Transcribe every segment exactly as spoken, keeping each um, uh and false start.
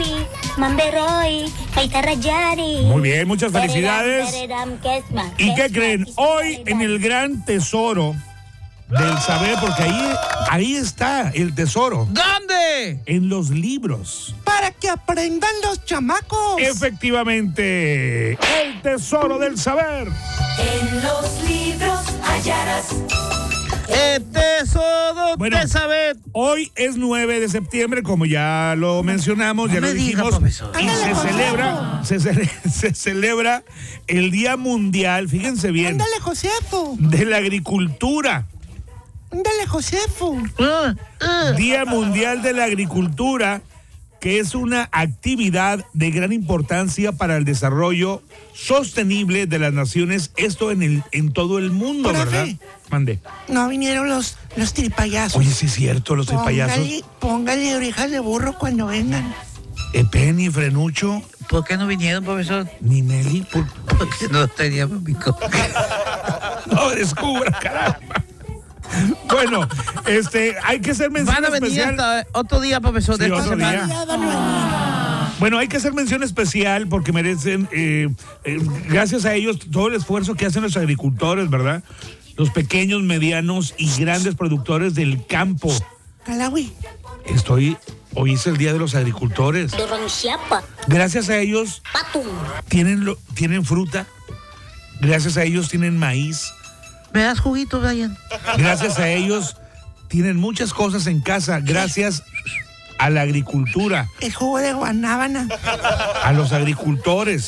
Muy bien, muchas felicidades. ¿Y qué creen? Hoy en el gran tesoro del saber, porque ahí, ahí está el tesoro. ¿Dónde? En los libros. Para que aprendan los chamacos. Efectivamente, el tesoro del saber. En los libros hallarás el tesoro bueno, del saber. Hoy es nueve de septiembre, como ya lo mencionamos, no ya me lo diga, dijimos. profesor. Y Ándale, se celebra, se, cele, se celebra el Día Mundial, fíjense bien, Ándale, Josefo. de la agricultura. Ándale, Josefo. Uh, uh. Día Mundial de la Agricultura, que es una actividad de gran importancia para el desarrollo sostenible de las naciones, esto en el en todo el mundo, Profe. ¿verdad? Mande. No vinieron los, los tripayazos. Oye, sí es cierto, los tripayazos. Póngale, póngale orejas de burro cuando vengan. Epe, ni Frenucho, ¿Por qué no vinieron, profesor? ni Nelly, por... Porque no teníamos mi coca. no descubra, caramba. Bueno, este, hay que hacer mención Van a venir especial. hasta otro día, profesor, de Sí, esta otro día. semana. Ah. Bueno, hay que hacer mención especial porque merecen, eh, eh, gracias a ellos, todo el esfuerzo que hacen los agricultores, ¿verdad? Los pequeños, medianos y grandes productores del campo. Calawi. Estoy, hoy es el Día de los Agricultores. Gracias a ellos tienen, lo, tienen fruta, gracias a ellos tienen maíz, ¿Me das juguito, Brian? gracias a ellos tienen muchas cosas en casa, gracias a la agricultura, El jugo de guanábana. a los agricultores.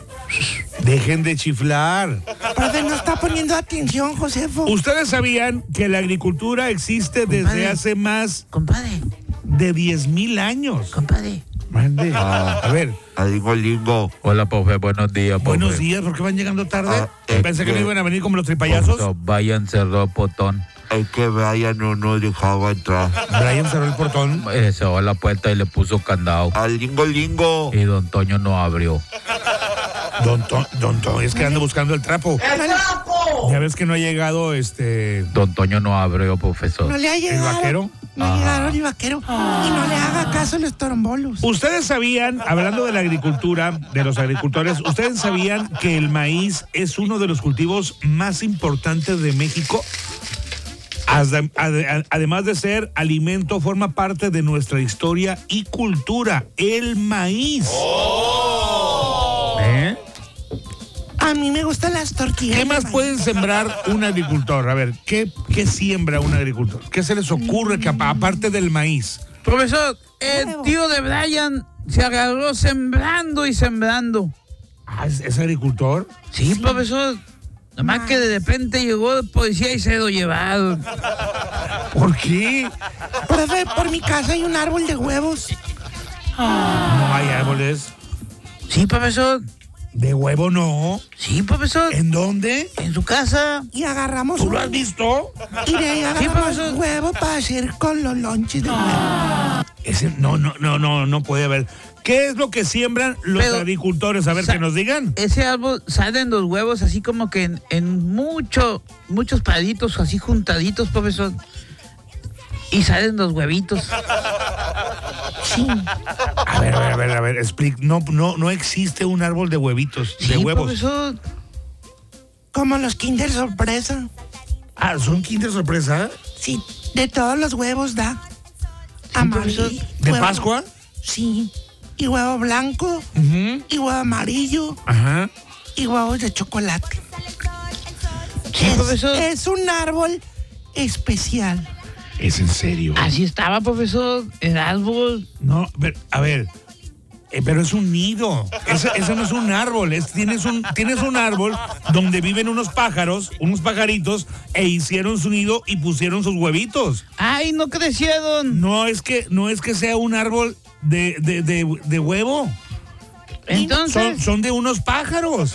Dejen de chiflar. Profe, no está poniendo atención, Josefo. ¿Ustedes sabían que la agricultura existe desde Compadre. hace más Compadre, de diez mil años? compadre. Mande. Ah. A ver, Lingo, lingo. Hola, profe, buenos días, profe. buenos días, ¿por qué van llegando tarde? Ah, es Pensé que que- no iban a venir como los tripayazos. Profesor, vayan, cerró el portón. Es que Brian no nos dejaba entrar. Brian cerró el portón. Eh, cerró la puerta y le puso candado. Al lingo, lingo. Y don Toño no abrió. Don Ton, Don Ton, es que ando buscando el trapo. ¡El trapo! Ya ves que no ha llegado este Don Toño no abrió, profesor. No le ha el llegado. vaquero. No ha llegado el vaquero. Y no le haga caso a los torombolos. Ustedes sabían, hablando de la agricultura, de los agricultores, ¿ustedes sabían que el maíz es uno de los cultivos más importantes de México? Adem- ade- Además de ser alimento, forma parte de nuestra historia y cultura. El maíz. ¿Eh? A mí me gustan las tortillas. ¿Qué de más maíz. pueden sembrar un agricultor? A ver, ¿qué, qué siembra un agricultor? ¿Qué se les ocurre que apa- aparte del maíz? Profesor, el tío de Brian se agarró sembrando y sembrando. Ah, ¿es, es agricultor? Sí, profesor. Nada más que de repente llegó el policía y se lo llevaron. ¿Por qué? Profe, por mi casa hay un árbol de huevos. No hay árboles. Sí, profesor. De huevo no. Sí, profesor. ¿En dónde? En su casa. Y agarramos ¿Tú un lo has visto? Y de ahí agarramos profesor. huevo para hacer con los lonches de huevo. Ese, no, no, no, no, no puede haber. ¿Qué es lo que siembran los Pero, agricultores? A ver, sa- que nos digan. Ese árbol salen los huevos así como que en, en mucho, muchos palitos así juntaditos, profesor. Y salen los huevitos. Sí. A ver, a ver, a ver, a ver, explica. No, no, no existe un árbol de huevitos, de Sí, huevos. profesor. Como los Kinder Sorpresa. Ah, ¿son Kinder Sorpresa? Sí, de todos los huevos da. profesor. Amarillo. ¿De huevo- Pascua? Sí. Y huevo blanco. Ujú. Y huevo amarillo. Ajá. Y huevos de chocolate. Sí, es, profesor. es un árbol especial. ¿Es en serio? Así estaba, profesor, el árbol. No, pero, a ver, eh, pero es un nido. Ese, ese no es un árbol. Es, tienes, un, tienes un árbol donde viven unos pájaros, unos pajaritos, e hicieron su nido y pusieron sus huevitos. ¡Ay, no crecieron! No es que, no es que sea un árbol de, de, de, de huevo. Entonces, Son, son de unos pájaros.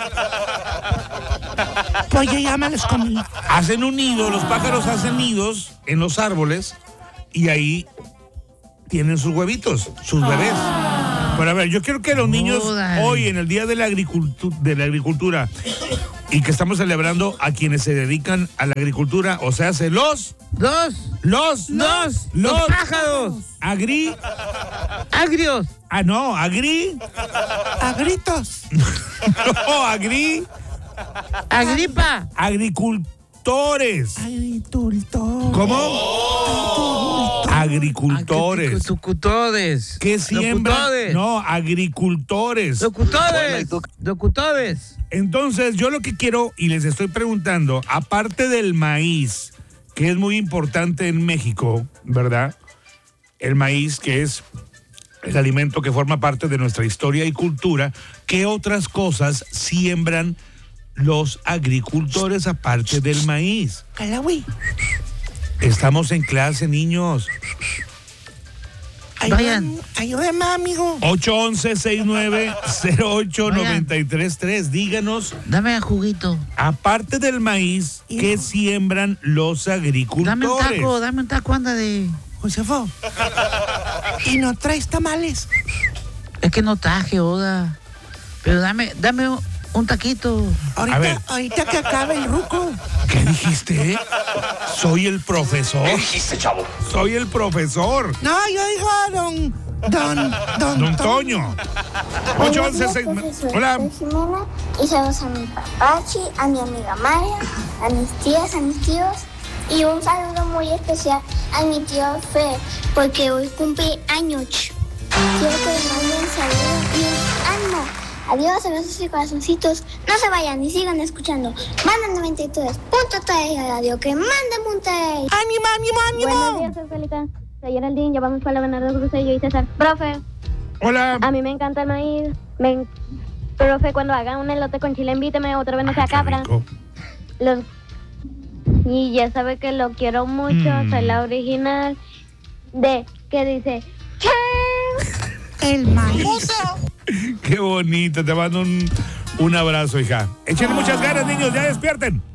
Pues yo ya me los comí. Hacen un nido, los pájaros hacen nidos en los árboles y ahí tienen sus huevitos, sus bebés. Pero a ver, yo quiero que los niños Órale. hoy en el Día de la, Agricultu- de la Agricultura y que estamos celebrando a quienes se dedican a la agricultura, o sea, se los, Dos. los, Dos. Los los pájaros. agri, Agrios. ah no, agri, A gritos. no, agri, Agripa. agricultores. Agricultor. ¿Cómo? Agricultores. Locutores. Que siembran, Locutores. no, agricultores. Locutores. Locutores. Entonces, yo lo que quiero y les estoy preguntando, aparte del maíz, que es muy importante en México, ¿verdad? El maíz, que es el alimento que forma parte de nuestra historia y cultura, ¿qué otras cosas siembran los agricultores aparte del maíz? Calawi. Estamos en clase, niños. Vayan. Ayúdame, amigo. ocho once, sesenta y nueve, cero ocho, Vayan. noventa y tres tres. Díganos, Dame un juguito. aparte del maíz, ¿qué Hijo. siembran los agricultores? Dame un taco. Dame un taco, anda de. Josefo. ¿Y no traes tamales? Es que no taje, Oda. Pero dame, dame un, un taquito. Ahorita, A ver. ahorita que acabe el ruco. ¿Qué dijiste? Soy el profesor. ¿Qué dijiste, chavo? Soy el profesor. No, yo digo don, don, don, Don Toño. ocho once, seis. Hola. Soy Jimena y saludos a mi papachi, a mi amiga Maya, a mis tías, a mis tíos y un saludo muy especial a mi tío Fer porque hoy cumple años. Quiero que le manden saludos y un ánimo. Adiós, abrazos y corazoncitos. No se vayan y sigan escuchando. Manda noventa y tres punto tres radio que manda Monterrey. ¡Ánimo, ánimo, Buenos ánimo! días, Escuelita. Soy Geraldine, llevamos para Bernardo Crucello y César. Profe, Hola. a mí me encanta el maíz. Me en- Profe, cuando haga un elote con chile, invíteme. Otra vez no sea Qué cabra. rico. Los... Y ya sabe que lo quiero mucho. Mm. Soy la original de que dice... "Chan". El maíz. Qué bonito. Te mando un, un abrazo, hija. Échenle muchas ganas, niños. Ya despierten.